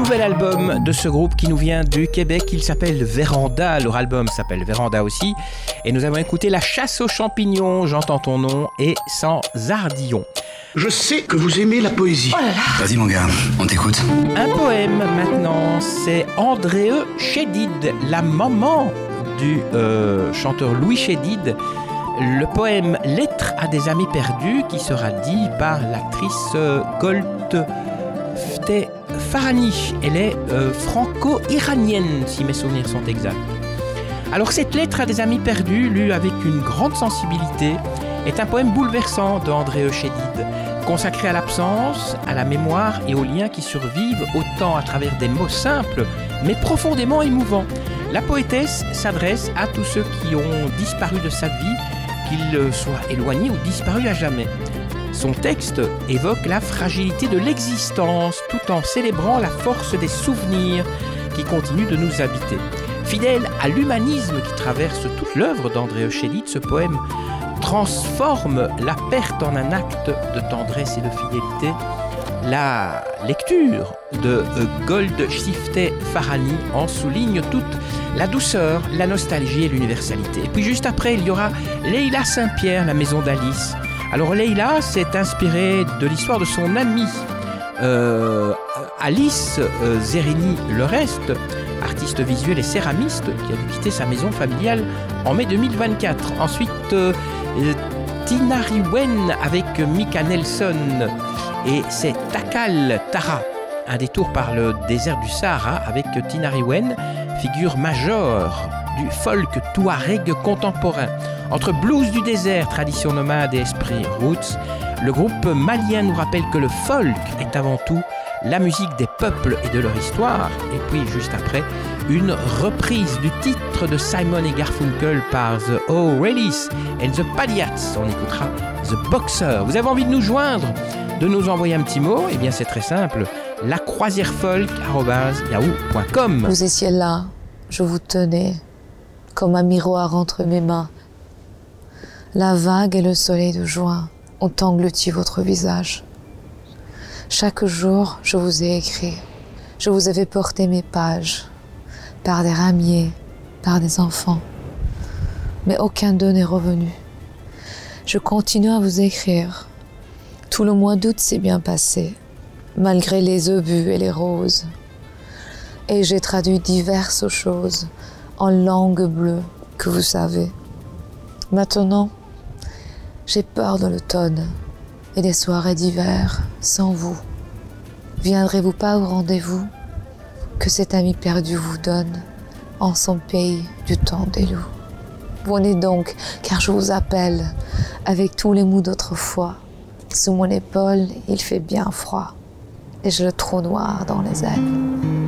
nouvel album de ce groupe qui nous vient du Québec. Il s'appelle Véranda. Leur album s'appelle Véranda aussi. Et nous avons écouté La chasse aux champignons, J'entends ton nom et Sans ardillon. Je sais que vous aimez la poésie. Oh là là. Vas-y mon gars, on t'écoute. Un poème maintenant, c'est Andréeu Chédid, la maman du chanteur Louis Chédid. Le poème Lettre à des amis perdus qui sera dit par l'actrice Golde Farhani. Elle est franco-iranienne si mes souvenirs sont exacts. Alors cette lettre à des amis perdus, lue avec une grande sensibilité, est un poème bouleversant de Andréeu Chédid, consacré à l'absence, à la mémoire et aux liens qui survivent autant à travers des mots simples mais profondément émouvants. La poétesse s'adresse à tous ceux qui ont disparu de sa vie, qu'ils soient éloignés ou disparus à jamais. Son texte évoque la fragilité de l'existence tout en célébrant la force des souvenirs qui continuent de nous habiter. Fidèle à l'humanisme qui traverse toute l'œuvre d'Andréeu Chédid, ce poème transforme la perte en un acte de tendresse et de fidélité. La lecture de Golde Farhani en souligne toute la douceur, la nostalgie et l'universalité. Et puis juste après, il y aura Leila Saint-Pierre, la maison d'Alice. Alors Leila s'est inspirée de l'histoire de son amie Alice Zerini Le Reste, artiste visuel et céramiste qui a dû quitter sa maison familiale en mai 2024. Ensuite, Tinariwen avec Mika Nelson et c'est Takal Tara, un détour par le désert du Sahara avec Tinariwen, figure majeure du folk touareg contemporain. Entre blues du désert, tradition nomade et esprit roots, le groupe malien nous rappelle que le folk est avant tout la musique des peuples et de leur histoire. Et puis juste après, une reprise du titre de Simon et Garfunkel par The O'Reillys and the Padiats. On écoutera The Boxer. Vous avez envie de nous joindre, de nous envoyer un petit mot? Eh bien c'est très simple, lacroisièrefolk@yahoo.com. Vous étiez là, je vous tenais comme un miroir entre mes mains. La vague et le soleil de juin ont englouti votre visage. Chaque jour, je vous ai écrit. Je vous avais porté mes pages, par des ramiers, par des enfants. Mais aucun d'eux n'est revenu. Je continue à vous écrire. Tout le mois d'août s'est bien passé, malgré les obus et les roses. Et j'ai traduit diverses choses en langue bleue que vous savez. Maintenant, j'ai peur de l'automne et des soirées d'hiver sans vous. Viendrez-vous pas au rendez-vous que cet ami perdu vous donne en son pays du temps des loups? Venez donc, car je vous appelle avec tous les mots d'autrefois. Sous mon épaule, il fait bien froid et j'ai le trou noir dans les ailes.